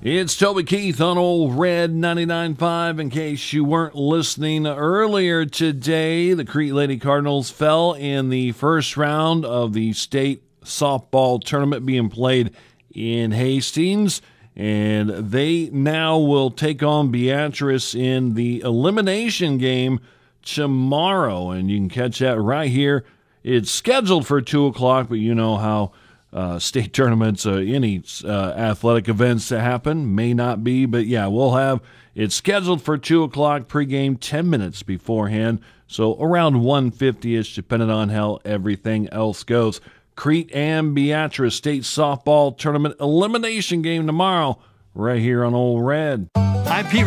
It's Toby Keith on Old Red 99.5. In case you weren't listening earlier today, the Crete Lady Cardinals fell in the first round of the state softball tournament being played in Hastings, and they now will take on Beatrice in the elimination game tomorrow, and you can catch that right here. It's scheduled for 2 o'clock, but you know how state tournaments, any athletic events that happen, may not be. But yeah, we'll have it scheduled for 2 o'clock pregame, 10 minutes beforehand. So around 1:50-ish, depending on how everything else goes. Crete and Beatrice State Softball Tournament elimination game tomorrow, right here on Old Red. I'm Pete